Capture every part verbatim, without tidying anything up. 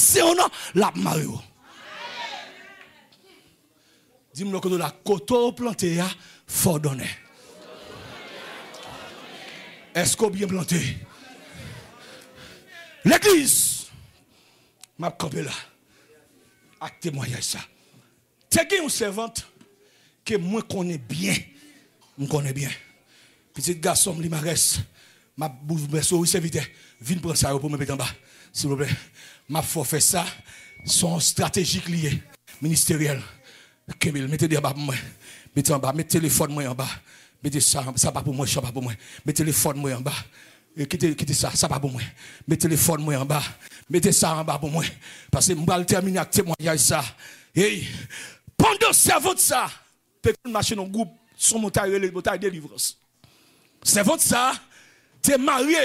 passer en an, la mario. Dis-moi que la coteau planté, faut donner. Est-ce qu'on bien planté? L'église, m'a campé là. Avec témoignage ça. T'es une servante que moi connais bien. Je connais bien. Petit garçon, il m'a reste. Ma bouche, oui, serviteur. Viens prendre ça pour me mettre en bas. S'il vous plaît. Ma faut faire ça. Son stratégique lié. Ministériel. Kemil, mettez des bas pour moi. Mettez en bas. Mettez le téléphone moi en bas. Mettez ça, ça pas pour moi, ça pas pour moi. Mettez le téléphone moi en bas. Quittez, quittez ça, ça pas pour moi. Mettez le téléphone moi en bas. Mettez ça en bas pour moi. Parce que je vais terminer avec témoignage ça. Hey, pendant servante ça, peut-être marcher dans le groupe, son montagne de délivrance. Servante ça, t'es marié.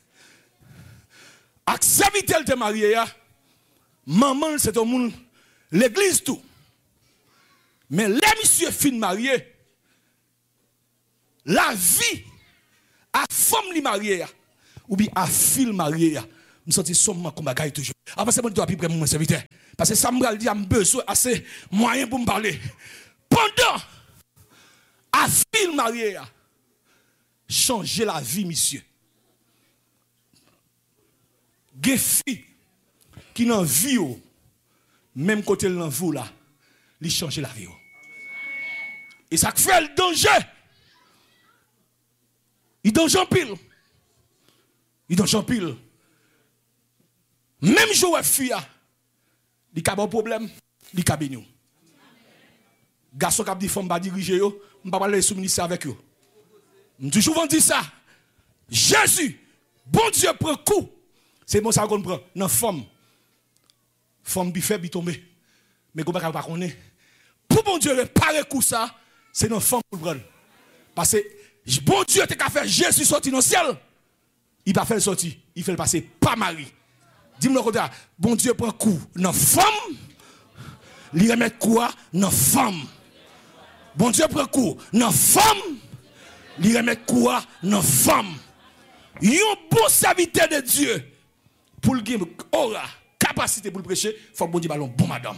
Avec serviteur t'es marié. Maman, c'est ton monde, l'église tout. Mais les messieurs fin mariés, la vie à femme li mariée ou bien à fille mariée, me senti somme comme bagaille toujours. Avant c'est bon doit plus près mon serviteur parce que ça me dit a besoin assez moyen pour me parler. Pendant à fille mariée changer la vie monsieur. Des filles qui n'en vie même côté l'en vous là, li changer la vie. Et ça fait le danger. Il danger en pile. Il danger en pile. Même jour fille il y a un problème, il y a un garçon qui a dit femme pas diriger yo, on pas parler sous ministère avec eux. On toujours dit ça. Jésus, bon Dieu prend coup. C'est bon ça qu'on prend dans femme. Femme bi fait bi tomber. Mais qu'on pas connaître. Pour bon Dieu réparer coup ça, c'est dans femme pour prendre. Parce que bon Dieu t'a fait Jésus sortir dans le ciel. Il va faire le sortir, il fait le passer pas Marie. Dis-moi le côté, bon Dieu prend coup dans femme, il remet quoi dans femme. Bon Dieu prend coup dans femme, il remet quoi dans femme. Un bon serviteur de Dieu pour le gagner aura capacité pour le prêcher, il faut que bon Dieu ballon bon madame.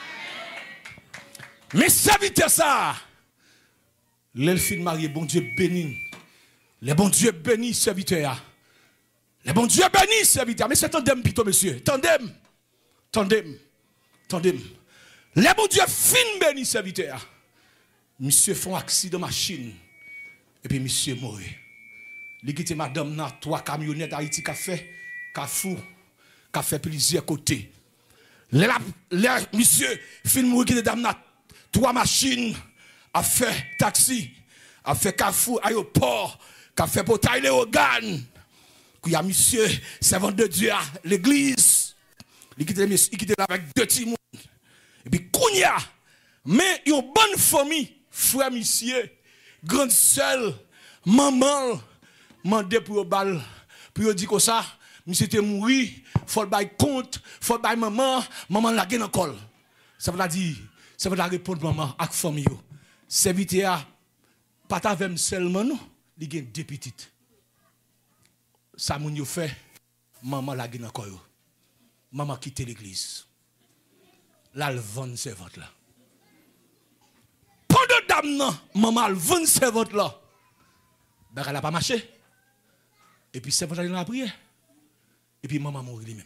Mais serviteur ça, l'elfine mariée, bon Dieu béni. Le bon Dieu béni serviteur. Le bon Dieu béni serviteur. Mais c'est tandem plutôt monsieur. Tandem. Tandem. Tandem. Le bon Dieu fin béni serviteur. Monsieur font accident machine. Et puis monsieur mourit. Il quitte madame dans trois camionnettes Haïti qu'a fait Kafou qu'a fait plusieurs côtés. Le monsieur fin mourir qui dame dans trois machines a fait taxi, a fait Kafou aéroport, a fait portail les organes. Il y a monsieur servant de Dieu à l'église. Il quitte il quitte avec deux petits monde. Et puis kounya mais une bonne famille, frère monsieur, grande sœur, maman mandé pour balle pour dire comme ça monsieur était mouru, faut bail compte, faut bail maman, maman la gagne encore. Ça veut dire ça veut répondre maman avec famille. Serviteur pas avec seulement non, il gagne deux petites. Ça moun yo fait maman la gagne encore. Maman quitte l'église. Là le vend servante là. Pendant dame non, maman le vend servante là. Ben elle a pas marché. Et puis servante là dans la prière. Et puis maman mourit lui-même.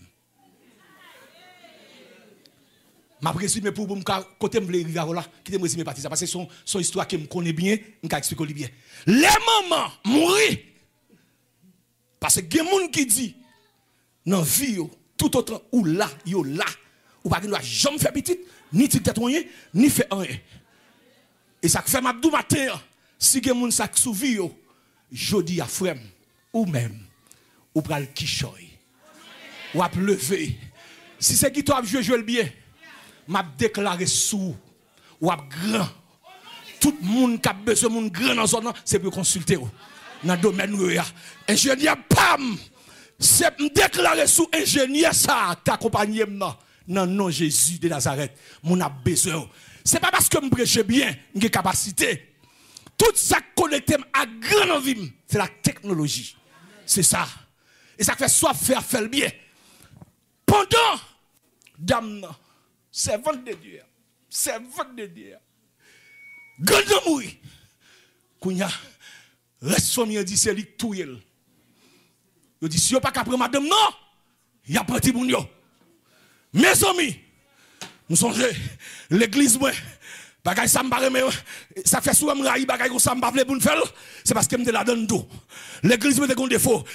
Ma présume pour pour côté me riva là, qui te présume partie ça parce que son son histoire que me connaît bien, me ka expliquer bien. Les mamans mourir parce que gen moun qui dit dans vie yo tout autant ou là yo là ou pas doit jamais faire petit ni ti tête rien ni faire rien. Et ça fait m'abdou matin si gen moun ça sou vie yo jodi a frère ou même ou pral kichoy ou a lever si c'est qui toi jouer jouer bien m'a déclaré sous ou a grand tout monde qui a besoin monde grand dans zone c'est pour consulter dans le domaine où ingénieur pam c'est me déclarer sous ingénieur ça t'accompagner dans non nom Jésus de Nazareth mon a besoin c'est pas parce que me prêche bien j'ai capacité tout ça connecté à grand vie c'est la technologie c'est ça et ça fait soit faire faire le bien pendant dame, servante de Dieu, servante de Dieu. Grand amour, Kounya, reste famille dit c'est lui tout yel. Il dit si vous pas qu'après madame non, il y a parti pour nous. Mes amis, nous songez l'église moi bagay ça m'barre mais ça fait souvent m'raï bagay comme ça m'pa vle pour nous faire, c'est parce que me la donne tout. L'église me te gon défaut,